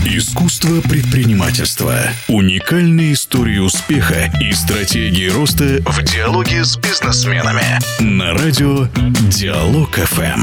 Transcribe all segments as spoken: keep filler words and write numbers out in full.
Искусство предпринимательства. Уникальные истории успеха и стратегии роста в диалоге с бизнесменами. На радио Диалог эф эм.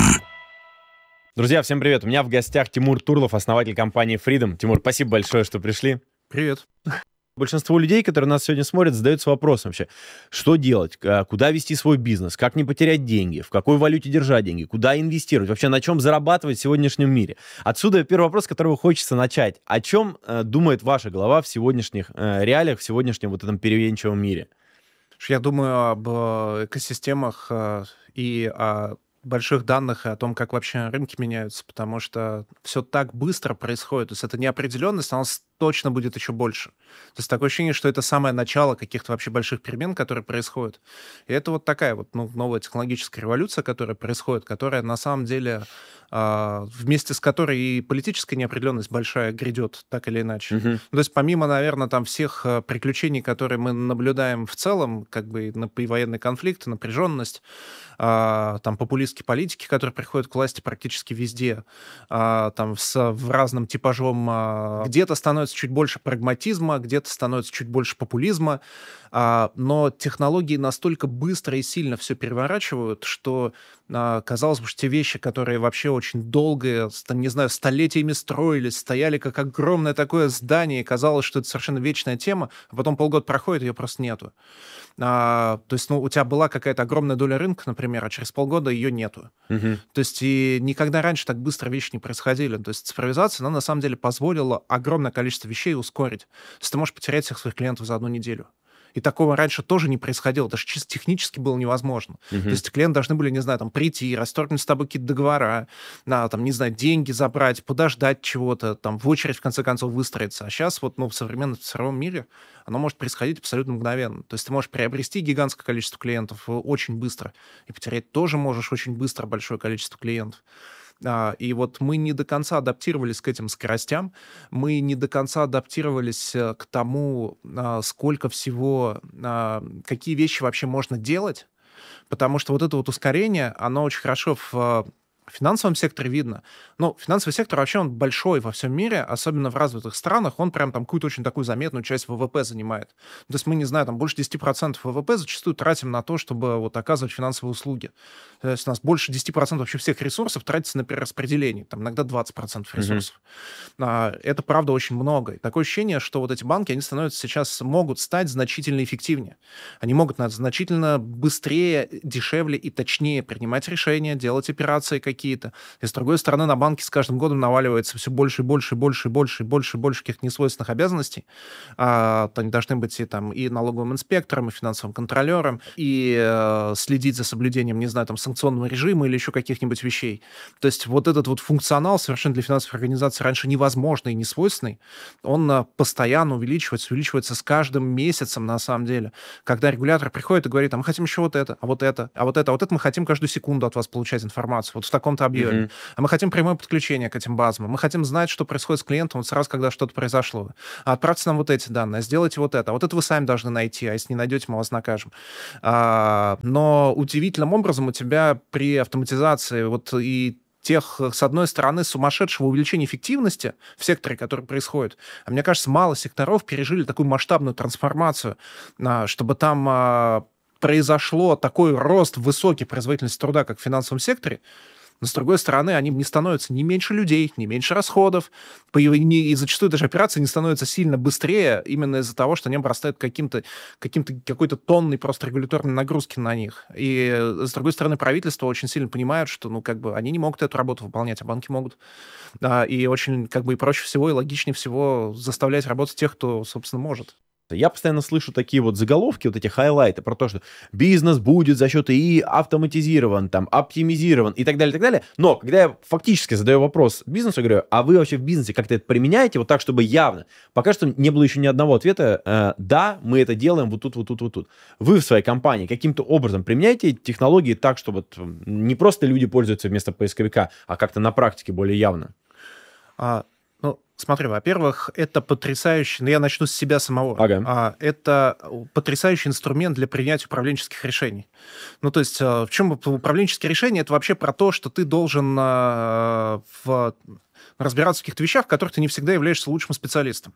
Друзья, всем привет. У меня в гостях Тимур Турлов, основатель компании Freedom. Тимур, спасибо большое, что пришли. Привет. Большинство людей, которые нас сегодня смотрят, задаются вопросом вообще, что делать, куда вести свой бизнес, как не потерять деньги, в какой валюте держать деньги, куда инвестировать, вообще на чем зарабатывать в сегодняшнем мире. Отсюда первый вопрос, с которого хочется начать. О чем э, думает ваша голова в сегодняшних э, реалиях, в сегодняшнем вот этом переменчивом мире? Я думаю об экосистемах и о больших данных и о том, как вообще рынки меняются, потому что все так быстро происходит. То есть эта неопределенность, она точно будет еще больше. То есть такое ощущение, что это самое начало каких-то вообще больших перемен, которые происходят. И это вот такая вот ну, новая технологическая революция, которая происходит, которая на самом деле э, вместе с которой и политическая неопределенность большая грядет, так или иначе. Мгм. То есть помимо, наверное, там всех э, приключений, которые мы наблюдаем в целом, как бы на, и военный конфликт, напряженность, а, там популистские политики, которые приходят к власти практически везде, а, там с, в разном типажом, а, где-то становится чуть больше прагматизма, где-то становится чуть больше популизма, а, но технологии настолько быстро и сильно все переворачивают, что, а, казалось бы, что те вещи, которые вообще очень долго, с- там, не знаю, столетиями строились, стояли как огромное такое здание, и казалось, что это совершенно вечная тема, а потом полгода проходит, ее просто нету. А, то есть, ну, у тебя была какая-то огромная доля рынка, например, а через полгода ее нету. Мгм. То есть и никогда раньше так быстро вещи не происходили. То есть цифровизация, она на самом деле позволила огромное количество вещей ускорить. То есть ты можешь потерять всех своих клиентов за одну неделю. И такого раньше тоже не происходило, даже чисто технически было невозможно. То Мгм. есть клиенты должны были, не знаю, там прийти, расторгнуть с тобой какие-то договора, на, там, не знаю, деньги забрать, подождать чего-то, там, в очередь, в конце концов, выстроиться. А сейчас вот, ну, в современном цифровом мире оно может происходить абсолютно мгновенно. То есть ты можешь приобрести гигантское количество клиентов э, очень быстро, и потерять тоже можешь очень быстро большое количество клиентов. А, И вот мы не до конца адаптировались к этим скоростям, мы не до конца адаптировались э, к тому, а, сколько всего, а, какие вещи вообще можно делать, потому что вот это вот ускорение, оно очень хорошо в а, финансовом секторе видно. Ну, финансовый сектор вообще он большой во всем мире, особенно в развитых странах, он прям там какую-то очень такую заметную часть вэ вэ пэ занимает. То есть мы, не знаю, там больше десять процентов вэ вэ пэ зачастую тратим на то, чтобы вот оказывать финансовые услуги. То есть у нас больше десять процентов вообще всех ресурсов тратится на перераспределение, там иногда двадцать процентов Мгм. ресурсов. А, Это, правда, очень много. И такое ощущение, что вот эти банки, они становятся сейчас, могут стать значительно эффективнее. Они могут на- значительно быстрее, дешевле и точнее принимать решения, делать операции какие-то. И, с другой стороны, на банки с каждым годом наваливается все больше и больше и больше и больше и больше и больше каких-то несвойственных обязанностей. А, то они должны быть и, там, и налоговым инспектором, и финансовым контролером, и э, следить за соблюдением, не знаю, там, санкционного режима или еще каких-нибудь вещей. То есть вот этот вот функционал совершенно для финансовых организаций раньше невозможный и несвойственный, он а, постоянно увеличивается, увеличивается с каждым месяцем на самом деле. Когда регулятор приходит и говорит, а мы хотим еще вот это, а вот это, а вот это, а вот это мы хотим каждую секунду от вас получать информацию, вот в таком-то объеме. Мгм. А мы хотим прямое подключение к этим базам, мы хотим знать, что происходит с клиентом вот сразу, когда что-то произошло. А отправьте нам вот эти данные, сделайте вот это, а вот это вы сами должны найти, а если не найдете, мы вас накажем. А, но удивительным образом у тебя при автоматизации вот и тех, с одной стороны, сумасшедшего увеличения эффективности в секторе, который происходит, а мне кажется, мало секторов пережили такую масштабную трансформацию, а, чтобы там а, произошло такой рост высокой производительности труда, как в финансовом секторе. Но, с другой стороны, они не становятся ни меньше людей, ни меньше расходов, по- и не- и зачастую даже операции не становятся сильно быстрее именно из-за того, что они обрастают каким-то, каким-то, какой-то тонной просто регуляторной нагрузки на них. И, э, с другой стороны, правительство очень сильно понимает, что, ну, как бы, они не могут эту работу выполнять, а банки могут. А, и очень, как бы, и проще всего, и логичнее всего заставлять работать тех, кто, собственно, может. Я постоянно слышу такие вот заголовки, вот эти хайлайты про то, что бизнес будет за счет ИИ автоматизирован, там, оптимизирован и так далее, и так далее. Но когда я фактически задаю вопрос бизнесу, говорю, а вы вообще в бизнесе как-то это применяете вот так, чтобы явно? Пока что не было еще ни одного ответа, э, да, мы это делаем вот тут, вот тут, вот тут. Вы в своей компании каким-то образом применяете эти технологии так, чтобы вот не просто люди пользуются вместо поисковика, а как-то на практике более явно? А, ну, смотри, во-первых, это потрясающий, ну, я начну с себя самого. Ага. А, это потрясающий инструмент для принятия управленческих решений. Ну, то есть, а, в чем управленческие решения? Это вообще про то, что ты должен а, в разбираться в каких-то вещах, в которых ты не всегда являешься лучшим специалистом.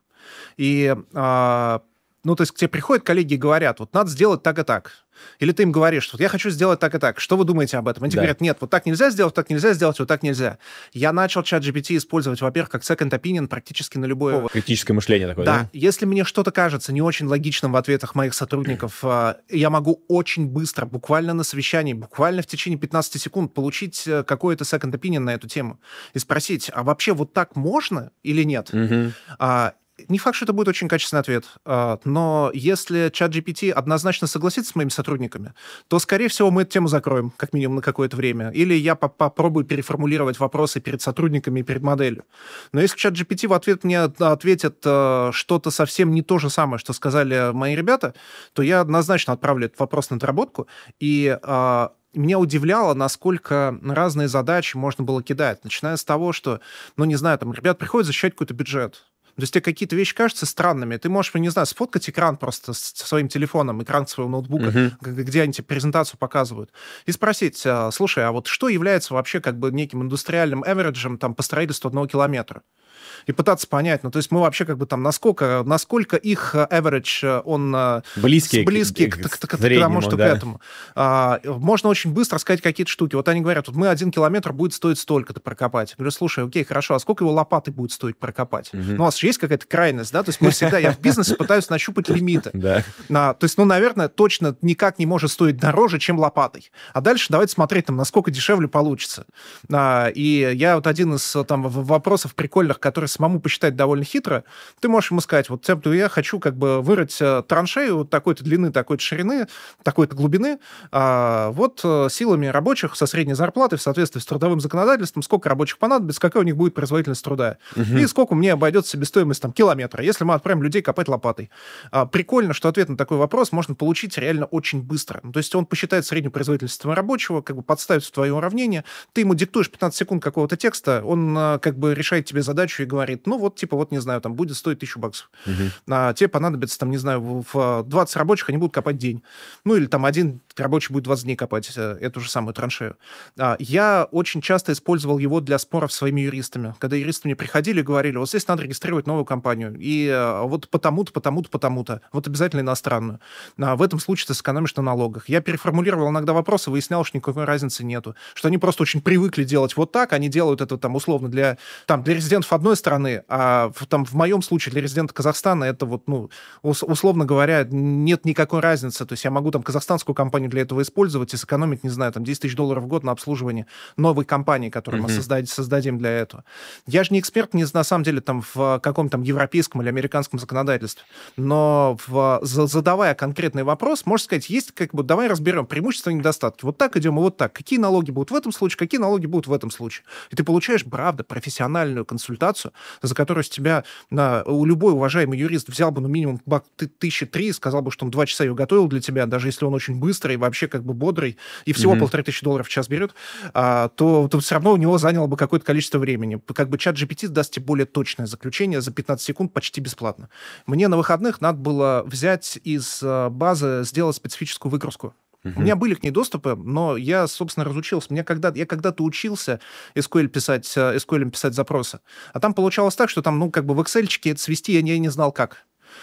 И, а, ну, то есть к тебе приходят коллеги и говорят, вот надо сделать так и так. Или ты им говоришь, что вот я хочу сделать так и так. Что вы думаете об этом? Они тебе Да. говорят, нет, вот так нельзя сделать, так нельзя сделать, вот так нельзя. Я начал ChatGPT использовать, во-первых, как second opinion практически на любое... Критическое мышление такое, Да, да? если мне что-то кажется не очень логичным в ответах моих сотрудников, я могу очень быстро, буквально на совещании, буквально в течение пятнадцати секунд получить какой-то second opinion на эту тему и спросить, а вообще вот так можно или нет? Мгм. А, Не факт, что это будет очень качественный ответ, а, но если ChatGPT однозначно согласится с моими сотрудниками, то, скорее всего, мы эту тему закроем, как минимум на какое-то время. Или я по- попробую переформулировать вопросы перед сотрудниками и перед моделью. Но если ChatGPT в ответ мне ответит а, что-то совсем не то же самое, что сказали мои ребята, то я однозначно отправлю этот вопрос на доработку, и... а, меня удивляло, насколько разные задачи можно было кидать, начиная с того, что, ну, не знаю, там, ребят приходят защищать какой-то бюджет. То есть тебе какие-то вещи кажутся странными. Ты можешь, не знаю, сфоткать экран просто с своим телефоном, экран своего ноутбука, Мгм. г- где они тебе презентацию показывают, и спросить, а, слушай, а вот что является вообще как бы неким индустриальным эвериджем там, по строительству одного километра? И пытаться понять, ну, то есть мы вообще как бы там, насколько, насколько их э, average, э, он э, Близкие, с- близкий к, к, к- к- к- к к среднему, тому, что да. к этому. А, можно очень быстро сказать какие-то штуки. Вот они говорят, вот мы один километр будет стоить столько-то прокопать. Я говорю, слушай, окей, хорошо, а сколько его лопатой будет стоить прокопать? Мгм. Ну, у вас же есть какая-то крайность, да? То есть мы всегда, я в бизнесе пытаюсь нащупать лимиты. Да. А, то есть, ну, наверное, точно никак не может стоить дороже, чем лопатой. А дальше давайте смотреть, там, насколько дешевле получится. А, и я вот один из там в- вопросов прикольных, который самому посчитать довольно хитро, ты можешь ему сказать, вот я хочу как бы вырыть э, траншею вот такой-то длины, такой-то ширины, такой-то глубины, а, вот э, силами рабочих со средней зарплатой в соответствии с трудовым законодательством, сколько рабочих понадобится, какая у них будет производительность труда, и сколько мне обойдется себестоимость там километра, если мы отправим людей копать лопатой. А, прикольно, что ответ на такой вопрос можно получить реально очень быстро. Ну, то есть он посчитает среднюю производительность твоего рабочего, как бы подставит в твое уравнение, ты ему диктуешь пятнадцать секунд какого-то текста, он а, как бы решает тебе задачу и говорит, ну вот, типа, вот, не знаю, там будет стоить тысячу баксов. Мгм. А, тебе понадобится, там, не знаю, в, в двадцать рабочих, они будут копать день. Ну, или там один рабочий будет двадцать дней копать э, эту же самую траншею. А, я очень часто использовал его для споров с своими юристами. Когда юристы мне приходили и говорили, вот здесь надо регистрировать новую компанию, и э, вот потому-то, потому-то, потому-то, вот обязательно иностранную. А, в этом случае ты сэкономишь на налогах. Я переформулировал иногда вопросы, выяснял, что никакой разницы нету. Что они просто очень привыкли делать вот так, они делают это там условно для, там, для резидентов одной страны, а в, там, в моем случае для резидента Казахстана это вот, ну, ус- условно говоря, нет никакой разницы. То есть я могу там казахстанскую компанию для этого использовать и сэкономить, не знаю, там десять тысяч долларов в год на обслуживание новой компании, которую мы Мгм. созда- создадим для этого. Я же не эксперт, не, на самом деле, там в каком-то там европейском или американском законодательстве, но в, за- задавая конкретный вопрос, можно сказать, есть как бы, давай разберем преимущества и недостатки. Вот так идем и вот так. Какие налоги будут в этом случае, какие налоги будут в этом случае. И ты получаешь, правда, профессиональную консультацию, за которую с тебя на, у любой уважаемый юрист взял бы, ну, минимум бак, ты, тысячи три, и сказал бы, что он два часа ее готовил для тебя, даже если он очень быстрый, вообще как бы бодрый, и всего Мгм. полторы тысячи долларов в час берет, а, то, то все равно у него заняло бы какое-то количество времени. Как бы ChatGPT даст тебе более точное заключение за пятнадцать секунд почти бесплатно. Мне на выходных надо было взять из а, базы, сделать специфическую выгрузку. У меня были к ней доступы, но я, собственно, разучился. Мне когда, я когда-то учился эс ку эль писать, э, эс ку эль писать запросы. А там получалось так, что там, ну, как бы в Excel-чике это свести я не, я не знал как.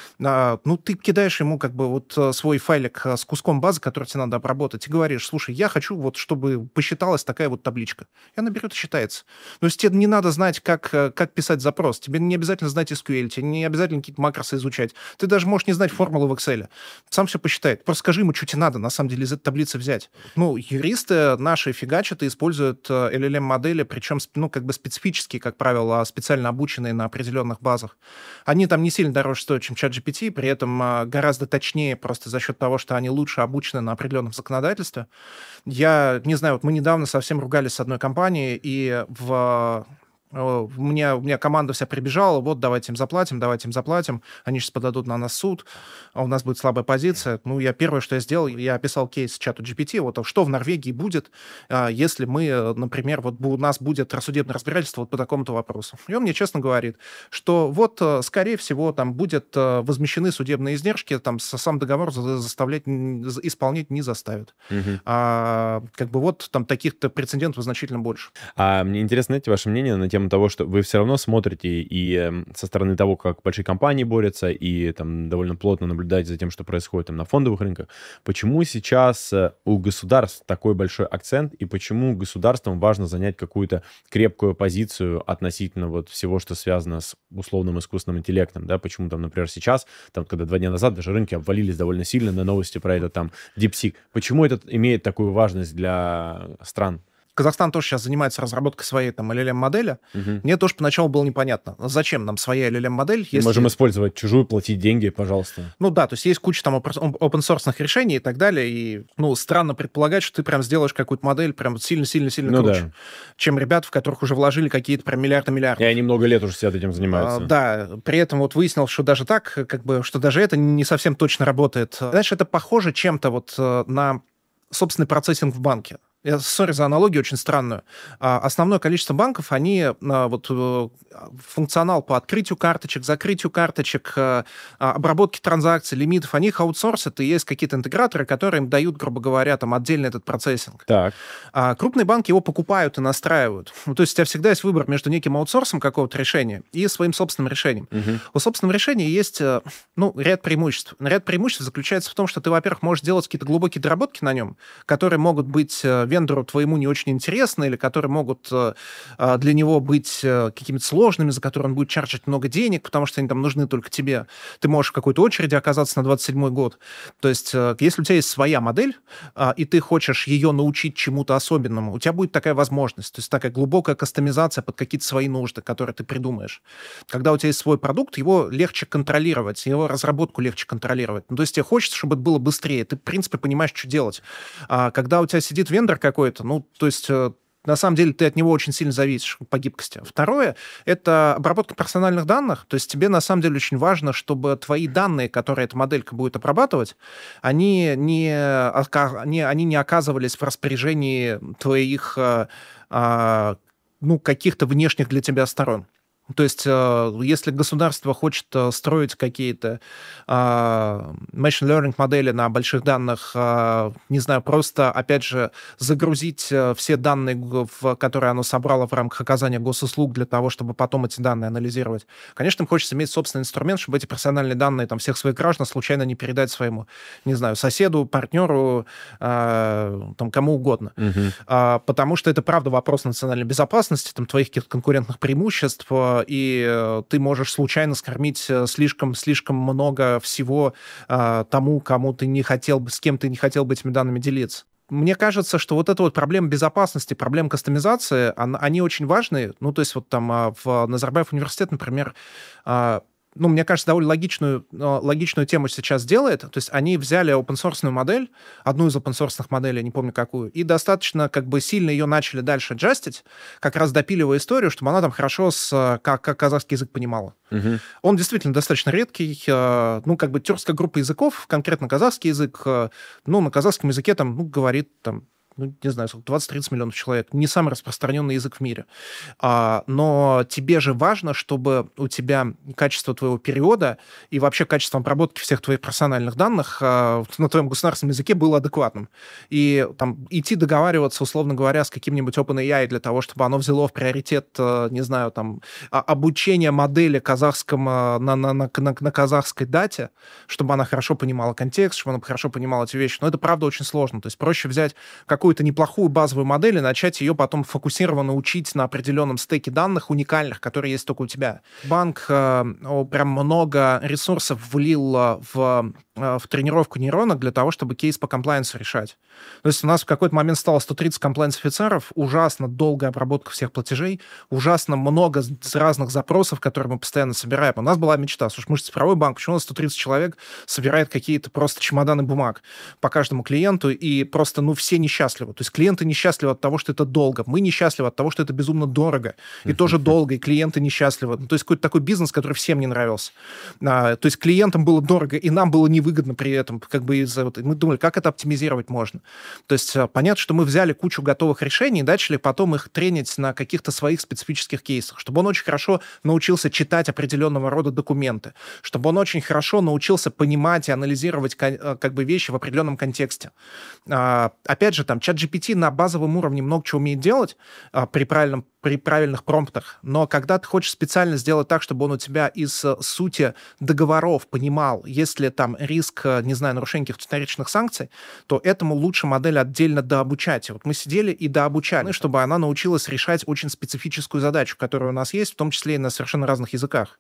А, ну, ты кидаешь ему как бы вот э, свой файлик э, с куском базы, который тебе надо обработать, и говоришь, слушай, я хочу вот, чтобы посчиталась такая вот табличка. И она берет и считается. То есть тебе не надо знать, как, э, как писать запрос. Тебе не обязательно знать эс ку эль, тебе не обязательно какие-то макросы изучать. Ты даже можешь не знать формулы в Excel. Сам все посчитает. Просто скажи ему, что тебе надо, на самом деле, из этой таблицы взять. Ну, юристы наши фигачат и используют э, эл эл эм-модели, причем, ну, как бы специфические, как правило, специально обученные на определенных базах. Они там не сильно дороже стоят, чем ChatGPT, при этом а, гораздо точнее просто за счет того, что они лучше обучены на определенном законодательстве. Я не знаю, вот мы недавно совсем ругались с одной компанией, и в... У меня, у меня команда вся прибежала, вот, давайте им заплатим, давайте им заплатим, они сейчас подадут на нас в суд, а у нас будет слабая позиция. Ну, я первое, что я сделал, я описал кейс чату джи пи ти, вот, что в Норвегии будет, если мы, например, вот у нас будет судебное разбирательство вот по такому-то вопросу. И он мне честно говорит, что вот, скорее всего, там будет возмещены судебные издержки, там сам договор заставлять, исполнять не заставит. Мгм. А, как бы вот там таких-то прецедентов значительно больше. А мне интересно, знаете, ваше мнение на тему учетом того, что вы все равно смотрите и со стороны того, как большие компании борются, и там довольно плотно наблюдаете за тем, что происходит там на фондовых рынках, почему сейчас у государств такой большой акцент, и почему государствам важно занять какую-то крепкую позицию относительно вот всего, что связано с условным искусственным интеллектом, да, почему там, например, сейчас, там, когда два дня назад даже рынки обвалились довольно сильно на новости про это там DeepSeek, почему это имеет такую важность для стран? Казахстан тоже сейчас занимается разработкой своей там эл эл эм-модели. Угу. Мне тоже поначалу было непонятно, зачем нам своя эл эл эм-модель, если... Можем использовать чужую, платить деньги, пожалуйста. Ну да, то есть есть куча там open-source решений и так далее, и, ну, странно предполагать, что ты прям сделаешь какую-то модель прям сильно-сильно-сильно ну, круче, да. чем ребят, в которых уже вложили какие-то прям миллиарды-миллиарды. И они много лет уже сидят этим занимаются. А, да, при этом вот выяснилось, что даже так, как бы, что даже это не совсем точно работает. Знаешь, это похоже чем-то вот на собственный процессинг в банке. Я, сори за аналогию очень странную. А, основное количество банков, они а, вот функционал по открытию карточек, закрытию карточек, а, обработке транзакций, лимитов, они их аутсорсят, и есть какие-то интеграторы, которые им дают, грубо говоря, там отдельно этот процессинг. Так. А крупные банки его покупают и настраивают. Ну, то есть у тебя всегда есть выбор между неким аутсорсом какого-то решения и своим собственным решением. Угу. У собственного решения есть, ну, ряд преимуществ. Ряд преимуществ заключается в том, что ты, во-первых, можешь делать какие-то глубокие доработки на нем, которые могут быть вендору твоему не очень интересны, или которые могут для него быть какими-то сложными, за которые он будет чаржить много денег, потому что они там нужны только тебе. Ты можешь в какой-то очереди оказаться на двадцать седьмой год. То есть, если у тебя есть своя модель, и ты хочешь ее научить чему-то особенному, у тебя будет такая возможность. То есть, такая глубокая кастомизация под какие-то свои нужды, которые ты придумаешь. Когда у тебя есть свой продукт, его легче контролировать, его разработку легче контролировать. Ну, то есть, тебе хочется, чтобы это было быстрее. Ты, в принципе, понимаешь, что делать. А когда у тебя сидит вендор какой-то, ну, то есть... На самом деле ты от него очень сильно зависишь по гибкости. Второе — это обработка персональных данных. То есть тебе на самом деле очень важно, чтобы твои данные, которые эта моделька будет обрабатывать, они не, они, они не оказывались в распоряжении твоих ну, каких-то внешних для тебя сторон. То есть, если государство хочет строить какие-то uh, machine learning модели на больших данных, uh, не знаю, просто, опять же, загрузить все данные, в, которые оно собрало в рамках оказания госуслуг для того, чтобы потом эти данные анализировать, конечно, им хочется иметь собственный инструмент, чтобы эти персональные данные там, всех своих граждан случайно не передать своему, не знаю, соседу, партнеру, uh, там, кому угодно. Uh-huh. Uh, потому что это, правда, вопрос национальной безопасности, там, твоих каких-то конкурентных преимуществ, и ты можешь случайно скормить слишком-слишком много всего а, тому, кому ты не хотел бы, с кем ты не хотел бы этими данными делиться. Мне кажется, что вот эта вот проблема безопасности, проблема кастомизации, она, они очень важны. Ну, то есть вот там в Назарбаев университет, например, а, ну, мне кажется, довольно логичную, логичную тему сейчас делает. То есть они взяли open-source модель, одну из open-source моделей, не помню какую, и достаточно как бы сильно ее начали дальше джастить, как раз допиливая историю, чтобы она там хорошо с, как, как казахский язык понимала. Uh-huh. Он действительно достаточно редкий. Ну, как бы тюркская группа языков, конкретно казахский язык, ну, на казахском языке там, ну, говорит там, ну, не знаю, двадцать-тридцать миллионов человек. Не самый распространенный язык в мире. А, но тебе же важно, чтобы у тебя качество твоего перевода и вообще качество обработки всех твоих персональных данных а, на твоем государственном языке было адекватным. И там идти договариваться, условно говоря, с каким-нибудь OpenAI для того, чтобы оно взяло в приоритет, не знаю, там, обучение модели казахском на, на, на, на, на казахской дате, чтобы она хорошо понимала контекст, чтобы она хорошо понимала эти вещи. Но это, правда, очень сложно. То есть проще взять какую какую-то неплохую базовую модель и начать ее потом фокусированно учить на определенном стеке данных уникальных, которые есть только у тебя. Банк э, прям много ресурсов влил в, э, в тренировку нейронок для того, чтобы кейс по комплайенсу решать. То есть у нас в какой-то момент стало сто тридцать комплайенс-офицеров, ужасно долгая обработка всех платежей, ужасно много разных запросов, которые мы постоянно собираем. У нас была мечта, слушай, мы же цифровой банк, почему у нас сто тридцать человек собирает какие-то просто чемоданы бумаг по каждому клиенту, и просто, ну, все несчастливы. То есть клиенты несчастливы от того, что это долго. Мы несчастливы от того, что это безумно дорого. И тоже долго, и клиенты несчастливы. Ну, то есть какой-то такой бизнес, который всем не нравился. А, то есть клиентам было дорого, и нам было невыгодно при этом. Как бы из-за вот, мы думали, как это оптимизировать можно. То есть понятно, что мы взяли кучу готовых решений и начали потом их тренить на каких-то своих специфических кейсах, чтобы он очень хорошо научился читать определенного рода документы, чтобы он очень хорошо научился понимать и анализировать как бы вещи в определенном контексте. А, опять же, там, ChatGPT на базовом уровне много чего умеет делать а, при правильном при правильных промптах. Но когда ты хочешь специально сделать так, чтобы он у тебя из сути договоров понимал, есть ли там риск, не знаю, нарушения каких-то вторичных санкций, то этому лучше модель отдельно дообучать. И вот мы сидели и дообучали, чтобы она научилась решать очень специфическую задачу, которая у нас есть, в том числе и на совершенно разных языках.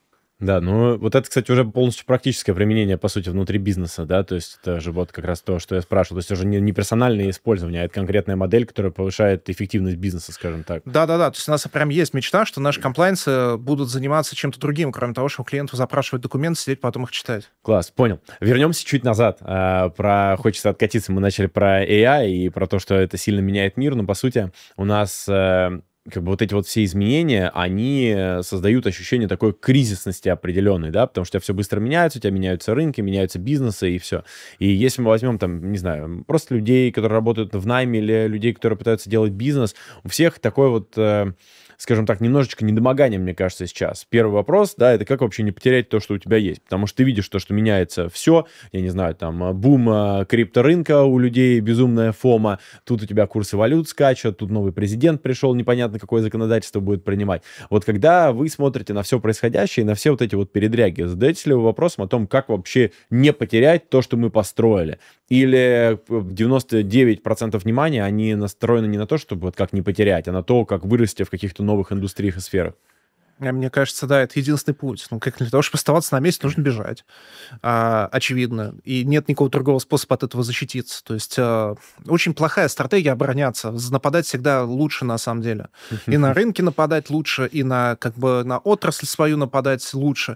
Да, ну вот это, кстати, уже полностью практическое применение, по сути, внутри бизнеса, да, то есть это же вот как раз то, что я спрашивал, то есть уже не, не персональное использование, а это конкретная модель, которая повышает эффективность бизнеса, скажем так. Да-да-да, то есть у нас прям есть мечта, что наши комплайнсы будут заниматься чем-то другим, кроме того, что клиенту запрашивать документы, сидеть, потом их читать. Класс, понял. Вернемся чуть назад. А, про хочется откатиться, мы начали про эй ай и про то, что это сильно меняет мир, но, по сути, у нас... как бы вот эти вот все изменения, они создают ощущение такой кризисности определенной, да, потому что у тебя все быстро меняется, у тебя меняются рынки, меняются бизнесы и все. И если мы возьмем там, не знаю, просто людей, которые работают в найме или людей, которые пытаются делать бизнес, у всех такой вот... скажем так, немножечко недомогание, мне кажется, сейчас. Первый вопрос, да, это как вообще не потерять то, что у тебя есть. Потому что ты видишь то, что меняется все. Я не знаю, там, бум крипторынка у людей, безумная фома. Тут у тебя курсы валют скачут, тут новый президент пришел, непонятно, какое законодательство будет принимать. Вот когда вы смотрите на все происходящее, на все вот эти вот передряги, задаете ли вы вопросом о том, как вообще не потерять то, что мы построили? Или девяносто девять процентов внимания, они настроены не на то, чтобы вот как не потерять, а на то, как вырасти в каких-то новых индустриях и сферах? Мне кажется, да, это единственный путь. Ну, как для того, чтобы оставаться на месте, нужно бежать. А, очевидно. И нет никакого другого способа от этого защититься. То есть а, очень плохая стратегия обороняться. Нападать всегда лучше, на самом деле. И на рынке нападать лучше, и на, как бы, на отрасль свою нападать лучше.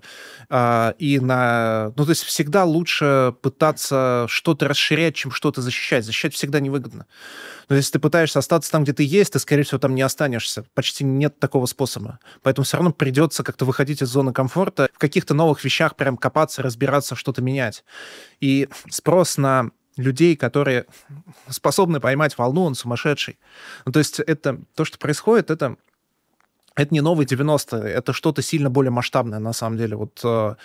А, и на... Ну, то есть всегда лучше пытаться что-то расширять, чем что-то защищать. Защищать всегда невыгодно. Но если ты пытаешься остаться там, где ты есть, ты, скорее всего, там не останешься. Почти нет такого способа. Поэтому все равно придется как-то выходить из зоны комфорта, в каких-то новых вещах прям копаться, разбираться, что-то менять. И спрос на людей, которые способны поймать волну, он сумасшедший. Ну, то есть это то, что происходит, это... Это не новые девяностые, это что-то сильно более масштабное, на самом деле. Вот, э,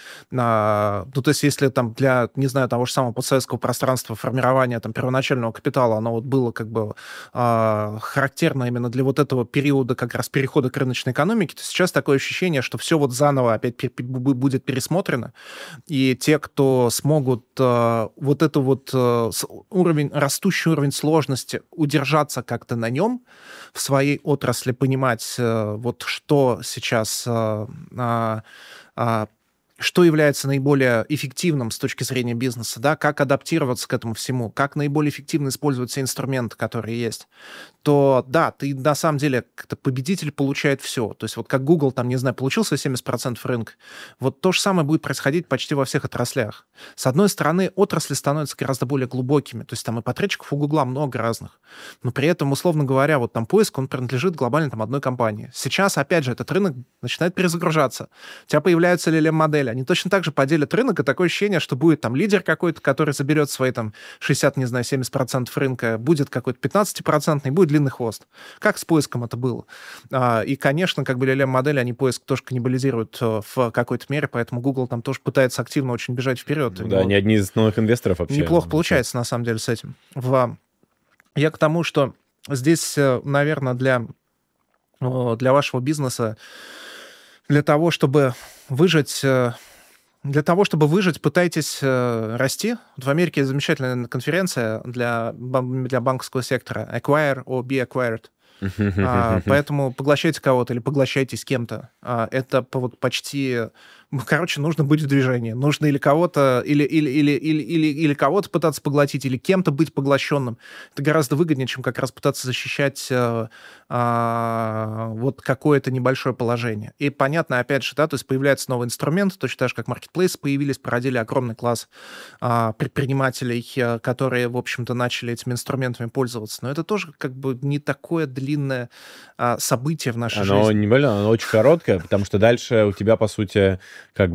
э, ну, то есть, если там для, не знаю, того же самого постсоветского пространства формирования там, первоначального капитала, оно вот было как бы э, характерно именно для вот этого периода как раз перехода к рыночной экономике, то сейчас такое ощущение, что все вот заново опять пер- будет пересмотрено, и те, кто смогут э, вот это вот э, уровень, растущий уровень сложности удержаться как-то на нем, в своей отрасли понимать э, вот что сейчас, а, а, а, что является наиболее эффективным с точки зрения бизнеса, да, как адаптироваться к этому всему, как наиболее эффективно использовать все инструменты, которые есть, то да, ты на самом деле как-то победитель получает все. То есть вот как Google, там, не знаю, получил свои семьдесят процентов рынка, вот то же самое будет происходить почти во всех отраслях. С одной стороны, отрасли становятся гораздо более глубокими, то есть там и подрядчиков у Гугла много разных, но при этом, условно говоря, вот там поиск, он принадлежит глобально там одной компании. Сейчас, опять же, этот рынок начинает перезагружаться. У тебя появляются эл эл эм-модели, они точно так же поделят рынок, и такое ощущение, что будет там лидер какой-то, который заберет свои там шестьдесят, не знаю, семьдесят процентов рынка, будет какой-то пятнадцать процентов, будет длинный хвост. Как с поиском это было? А, и, конечно, как бы эл эл эм-модели, они поиск тоже каннибализируют в какой-то мере, поэтому Google там тоже пытается активно очень бежать вперед. Ну, да, они одни из основных инвесторов вообще. Неплохо получается, на самом деле, с этим. В... Я к тому, что здесь, наверное, для, для вашего бизнеса, для того, чтобы выжить... Для того, чтобы выжить, пытайтесь э, расти. Вот в Америке есть замечательная конференция для, для банковского сектора. Acquire or be acquired. а, поэтому поглощайте кого-то или поглощайтесь кем-то. А, это вот почти... Короче, нужно быть в движении. Нужно или кого-то, или, или, или, или, или, или кого-то пытаться поглотить, или кем-то быть поглощенным. Это гораздо выгоднее, чем как раз пытаться защищать а, а, вот какое-то небольшое положение. И понятно, опять же, да, то есть появляется новый инструмент, точно так же, как маркетплейсы появились, породили огромный класс а, предпринимателей, а, которые, в общем-то, начали этими инструментами пользоваться. Но это тоже как бы не такое длинное а, событие в нашей оно жизни. Не больно, оно очень короткое, потому что дальше у тебя, по сути, как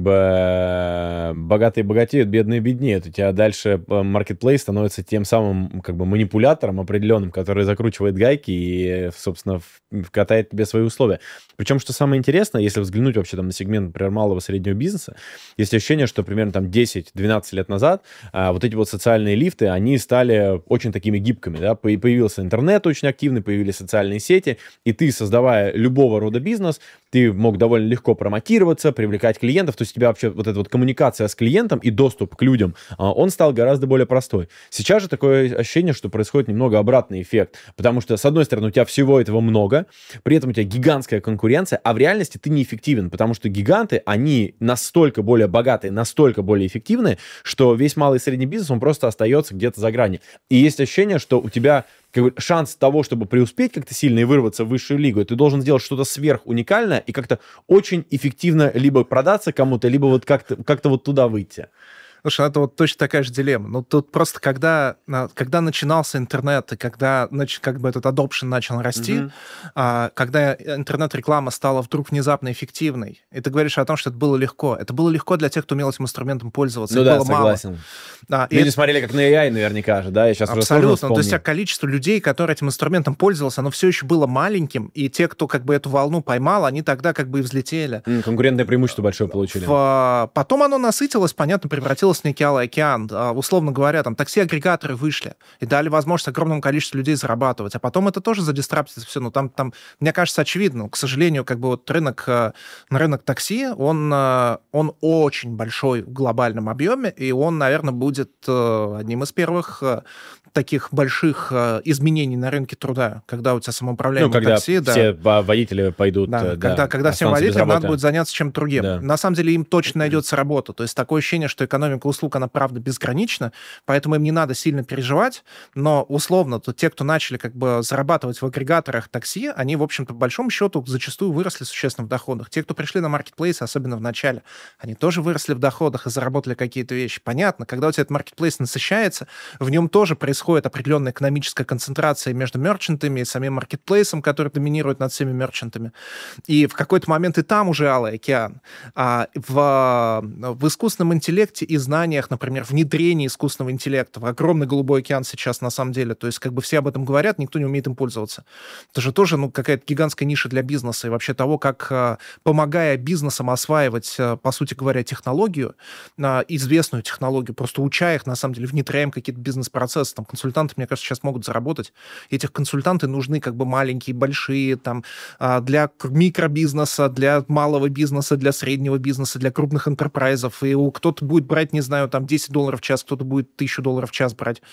бы богатые богатеют, бедные беднеют. У тебя дальше маркетплейс становится тем самым как бы манипулятором определенным, который закручивает гайки и, собственно, катает тебе свои условия. Причем, что самое интересное, если взглянуть вообще там на сегмент, например, малого и среднего бизнеса, есть ощущение, что примерно там десять-двенадцать лет назад а, вот эти вот социальные лифты, они стали очень такими гибкими, да, появился интернет очень активный, появились социальные сети, и ты, создавая любого рода бизнес, ты мог довольно легко промотироваться, привлекать клиентов, то есть у тебя вообще вот эта вот коммуникация с клиентом и доступ к людям, он стал гораздо более простой. Сейчас же такое ощущение, что происходит немного обратный эффект, потому что, с одной стороны, у тебя всего этого много, при этом у тебя гигантская конкуренция, а в реальности ты неэффективен, потому что гиганты, они настолько более богатые, настолько более эффективные, что весь малый и средний бизнес, он просто остается где-то за гранью. И есть ощущение, что у тебя как бы шанс того, чтобы преуспеть как-то сильно и вырваться в высшую лигу, ты должен сделать что-то сверхуникальное и как-то очень эффективно либо продаться кому-то, либо вот как-то, как-то вот туда выйти. Слушай, это вот точно такая же дилемма. Ну, тут просто когда, когда начинался интернет, и когда как бы этот adoption начал расти, mm-hmm. а, когда интернет-реклама стала вдруг внезапно эффективной, и ты говоришь о том, что это было легко. Это было легко для тех, кто умел этим инструментом пользоваться. Ну их да, было согласен. Мало. А, Люди это... смотрели как на эй ай наверняка же, да? Я сейчас абсолютно. То есть количество людей, которые этим инструментом пользовался, оно все еще было маленьким, и те, кто как бы эту волну поймал, они тогда как бы и взлетели. Mm, конкурентное преимущество большое получили. В... Потом оно насытилось, понятно, превратилось в некий алый океан. Условно говоря, там такси-агрегаторы вышли и дали возможность огромному количеству людей зарабатывать, а потом это тоже задистраптится все. Ну, там, там, мне кажется, очевидно, к сожалению, как бы вот рынок, рынок такси, он, он очень большой в глобальном объеме, и он, наверное, будет одним из первых таких больших изменений на рынке труда, когда у тебя самоуправляемые ну, когда такси... все да, водители пойдут... Да, да, когда, когда всем водителям надо будет заняться чем-то другим. Да. На самом деле им точно найдется работа. То есть такое ощущение, что экономика услуг, она правда безгранична, поэтому им не надо сильно переживать, но условно то те, кто начали как бы зарабатывать в агрегаторах такси, они, в общем-то, по большому счету зачастую выросли существенно в доходах. Те, кто пришли на маркетплейсы, особенно в начале, они тоже выросли в доходах и заработали какие-то вещи. Понятно, когда у тебя этот маркетплейс насыщается, в нем тоже происходит определенная экономическая концентрация между мерчантами и самим маркетплейсом, который доминирует над всеми мерчантами. И в какой-то момент и там уже алый океан. А в, в искусственном интеллекте и знаниях, например, внедрение искусственного интеллекта, огромный голубой океан сейчас на самом деле. То есть как бы все об этом говорят, никто не умеет им пользоваться. Это же тоже ну, какая-то гигантская ниша для бизнеса и вообще того, как, помогая бизнесам осваивать, по сути говоря, технологию, известную технологию, просто уча их, на самом деле, внедряем какие-то бизнес-процессы. Там консультанты, мне кажется, сейчас могут заработать. Этих консультанты нужны как бы маленькие, большие, там, для микробизнеса, для малого бизнеса, для среднего бизнеса, для крупных энтерпрайзов. И кто-то будет брать, не знаю, там, десять долларов в час, кто-то будет тысячу долларов в час брать.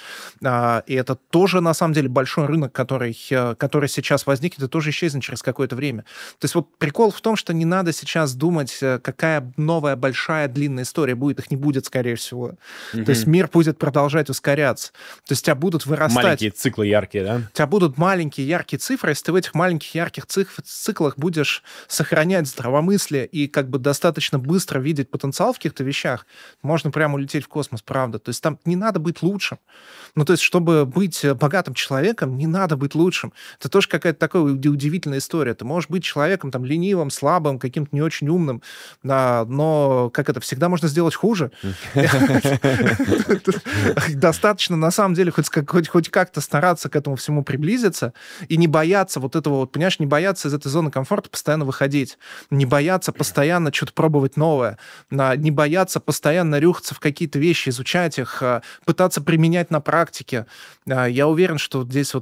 И это тоже, на самом деле, большой рынок, который, который сейчас возникнет, и тоже исчезнет через какое-то время. То есть вот прикол в том, что не надо сейчас думать, какая новая, большая, длинная история будет. Их не будет, скорее всего. Mm-hmm. То есть мир будет продолжать ускоряться. То есть у тебя будут вырастать... Маленькие циклы яркие, да? У тебя будут маленькие яркие цифры, если ты в этих маленьких ярких циф- циклах будешь сохранять здравомыслие и как бы достаточно быстро видеть потенциал в каких-то вещах, можно прямо улететь в космос, правда. То есть там не надо быть лучшим. Ну, то есть, чтобы быть богатым человеком, не надо быть лучшим. Это тоже какая-то такая удивительная история. Ты можешь быть человеком там ленивым, слабым, каким-то не очень умным, но как это, всегда можно сделать хуже. Достаточно, на самом деле, хоть, хоть, хоть как-то стараться к этому всему приблизиться и не бояться вот этого, вот, понимаешь, не бояться из этой зоны комфорта постоянно выходить, не бояться постоянно что-то пробовать новое, не бояться постоянно рюхаться в какие-то вещи, изучать их, пытаться применять на практике. Я уверен, что здесь вот